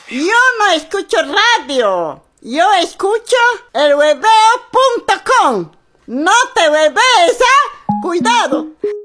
Yo no escucho radio. Yo escucho elhueveo.com. No te huevees, ¿ah? Cuidado.